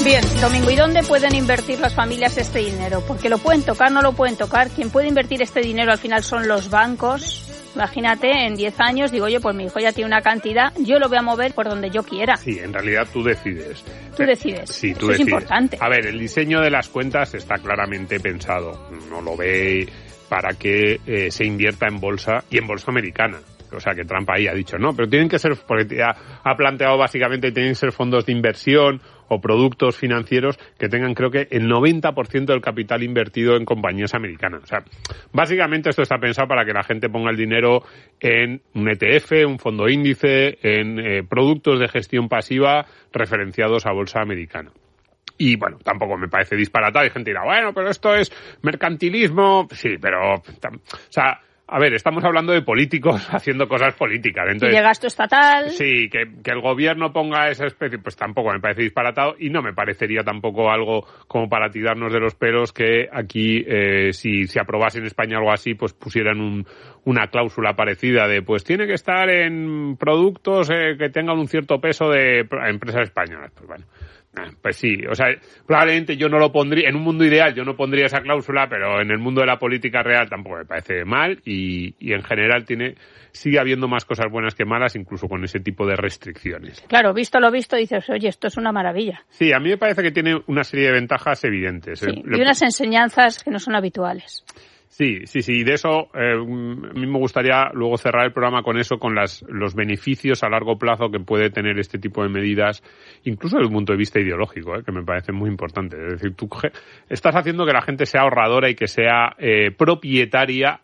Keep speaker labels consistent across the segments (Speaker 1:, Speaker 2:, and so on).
Speaker 1: Bien, Domingo, ¿y dónde pueden invertir las familias este dinero? Porque lo pueden tocar, no lo pueden tocar. Quien puede invertir este dinero al final son los bancos. Imagínate, en 10 años, digo, oye, pues mi hijo ya tiene una cantidad, yo lo voy a mover por donde yo quiera.
Speaker 2: Sí, en realidad tú decides.
Speaker 1: Tú decides.
Speaker 2: Sí, tú
Speaker 1: Eso
Speaker 2: decides.
Speaker 1: Es importante.
Speaker 2: A ver, el diseño de las cuentas está claramente pensado. No lo ve para que se invierta en bolsa y en bolsa americana. O sea, que Trump ahí ha dicho, no, pero tienen que ser, porque ha planteado básicamente, tienen que ser fondos de inversión o productos financieros que tengan, creo que, el 90% del capital invertido en compañías americanas. O sea, básicamente esto está pensado para que la gente ponga el dinero en un ETF, un fondo índice, en productos de gestión pasiva referenciados a bolsa americana. Y bueno, tampoco me parece disparatado. Hay gente que dirá, bueno, pero esto es mercantilismo. Sí, pero, o sea, a ver, estamos hablando de políticos haciendo cosas políticas. Entonces,
Speaker 1: y de gasto estatal.
Speaker 2: Sí, que el gobierno ponga esa especie, pues tampoco me parece disparatado y no me parecería tampoco algo como para tirarnos de los pelos que aquí, si se aprobase en España algo así, pues pusieran una cláusula parecida de, pues tiene que estar en productos que tengan un cierto peso de empresas españolas. Pues bueno. Pues sí, o sea, probablemente yo no lo pondría, en un mundo ideal yo no pondría esa cláusula, pero en el mundo de la política real tampoco me parece mal y en general sigue habiendo más cosas buenas que malas, incluso con ese tipo de restricciones.
Speaker 1: Claro, visto lo visto, dices, oye, esto es una maravilla.
Speaker 2: Sí, a mí me parece que tiene una serie de ventajas evidentes.
Speaker 1: Sí, y unas enseñanzas que no son habituales.
Speaker 2: Sí, y de eso a mí me gustaría luego cerrar el programa con eso, con los beneficios a largo plazo que puede tener este tipo de medidas, incluso desde un punto de vista ideológico, que me parece muy importante. Es decir, tú estás haciendo que la gente sea ahorradora y que sea propietaria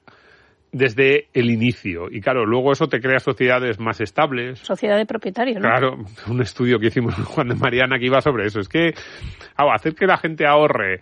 Speaker 2: desde el inicio. Y claro, luego eso te crea sociedades más estables.
Speaker 1: Sociedad de propietarios, ¿no?
Speaker 2: Claro, un estudio que hicimos Juan de Mariana que iba sobre eso. Es que hacer que la gente ahorre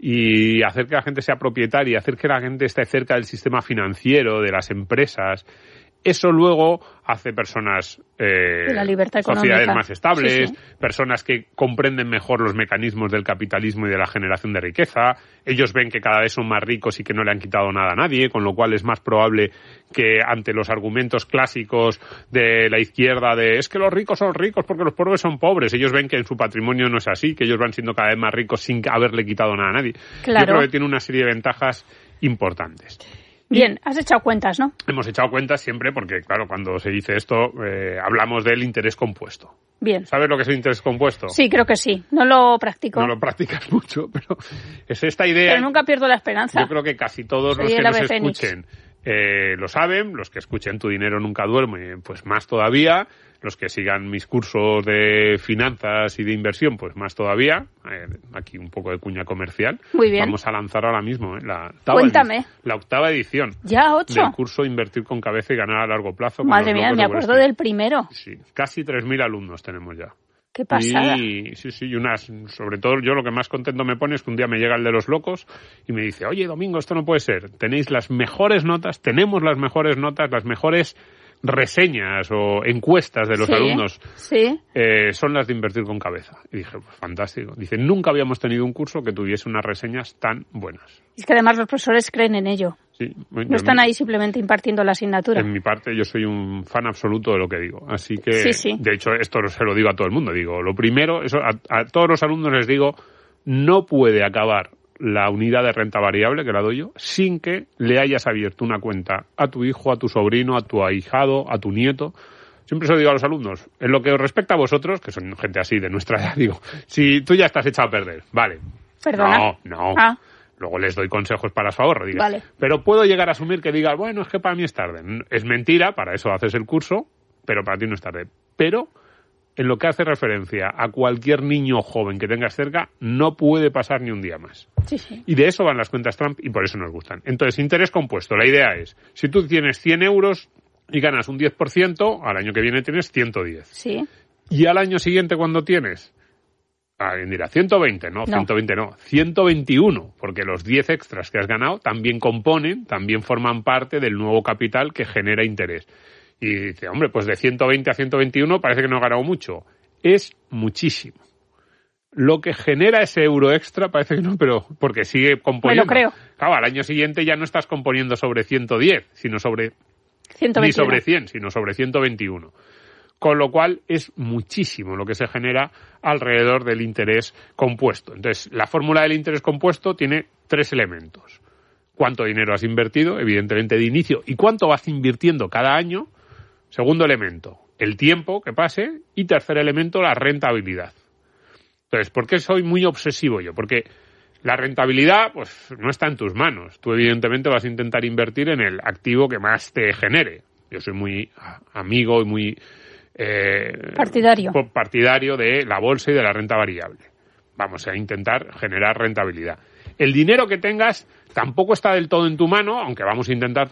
Speaker 2: y hacer que la gente sea propietaria, hacer que la gente esté cerca del sistema financiero, de las empresas, eso luego hace personas,
Speaker 1: la libertad económica,
Speaker 2: sociedades más estables,
Speaker 1: sí.
Speaker 2: Personas que comprenden mejor los mecanismos del capitalismo y de la generación de riqueza. Ellos ven que cada vez son más ricos y que no le han quitado nada a nadie, con lo cual es más probable que ante los argumentos clásicos de la izquierda de es que los ricos son ricos porque los pobres son pobres, ellos ven que en su patrimonio no es así, que ellos van siendo cada vez más ricos sin haberle quitado nada a nadie.
Speaker 1: Claro.
Speaker 2: Yo creo que tiene una serie de ventajas importantes.
Speaker 1: Bien, has echado cuentas, ¿no?
Speaker 2: Hemos echado cuentas siempre porque, claro, cuando se dice esto, hablamos del interés compuesto.
Speaker 1: Bien.
Speaker 2: ¿Sabes lo que es el interés compuesto?
Speaker 1: Sí, creo que sí. No lo practico.
Speaker 2: No lo practicas mucho, pero es esta idea.
Speaker 1: Pero nunca pierdo la esperanza.
Speaker 2: Yo creo que casi todos los que nos escuchen lo saben, los que escuchen Tu dinero nunca duerme, pues más todavía. Los que sigan mis cursos de finanzas y de inversión, pues más todavía. Aquí un poco de cuña comercial.
Speaker 1: Muy bien.
Speaker 2: Vamos a lanzar ahora mismo la octava edición.
Speaker 1: Ya 8.
Speaker 2: Del curso Invertir con cabeza y ganar a largo plazo.
Speaker 1: Madre mía, me acuerdo del primero.
Speaker 2: Sí, casi 3.000 alumnos tenemos ya.
Speaker 1: Qué pasada.
Speaker 2: Y sobre todo yo lo que más contento me pone es que un día me llega el de los locos y me dice, oye Domingo, esto no puede ser. Tenéis las mejores notas, tenemos las mejores notas, las mejores reseñas o encuestas de los alumnos son las de Invertir con cabeza. Y dije, pues fantástico. Dice, nunca habíamos tenido un curso que tuviese unas reseñas tan buenas.
Speaker 1: Es que además los profesores creen en ello.
Speaker 2: Sí,
Speaker 1: no están ahí simplemente impartiendo la asignatura.
Speaker 2: En mi parte, yo soy un fan absoluto de lo que digo. Así que,
Speaker 1: sí.
Speaker 2: De hecho, esto se lo digo a todo el mundo. Digo, lo primero, eso a todos los alumnos les digo, no puede acabar la unidad de renta variable, que la doy yo, sin que le hayas abierto una cuenta a tu hijo, a tu sobrino, a tu ahijado, a tu nieto. Siempre se lo digo a los alumnos. En lo que os respecta a vosotros, que son gente así de nuestra edad, digo, si tú ya estás echado a perder, vale.
Speaker 1: ¿Perdona?
Speaker 2: No. Luego les doy consejos para su ahorro, diga.
Speaker 1: Vale.
Speaker 2: Pero puedo llegar a asumir que digas, bueno, es que para mí es tarde. Es mentira, para eso haces el curso, pero para ti no es tarde. Pero en lo que hace referencia a cualquier niño o joven que tengas cerca, no puede pasar ni un día más.
Speaker 1: Sí.
Speaker 2: Y de eso van las cuentas Trump y por eso nos gustan. Entonces, interés compuesto. La idea es, si tú tienes 100 euros y ganas un 10%, al año que viene tienes 110.
Speaker 1: Sí.
Speaker 2: Y al año siguiente, cuando tienes, alguien dirá, 120, no, 120 no, 121, porque los 10 extras que has ganado también forman parte del nuevo capital que genera interés. Y dice, hombre, pues de 120 a 121 parece que no he ganado mucho. Es muchísimo. Lo que genera ese euro extra parece que no, pero porque sigue componiendo.
Speaker 1: Me lo creo.
Speaker 2: Claro, al año siguiente ya no estás componiendo sobre 110, sino sobre
Speaker 1: 121.
Speaker 2: Ni sobre 100, sino sobre 121. con lo cual es muchísimo lo que se genera alrededor del interés compuesto. Entonces, la fórmula del interés compuesto tiene 3 elementos. Cuánto dinero has invertido, evidentemente de inicio, y cuánto vas invirtiendo cada año. Segundo elemento, el tiempo que pase. Y tercer elemento, la rentabilidad. Entonces, ¿por qué soy muy obsesivo yo? Porque la rentabilidad, pues, no está en tus manos. Tú, evidentemente, vas a intentar invertir en el activo que más te genere. Yo soy muy amigo y muy partidario de la bolsa y de la renta variable. Vamos a intentar generar rentabilidad. El dinero que tengas tampoco está del todo en tu mano, aunque vamos a intentar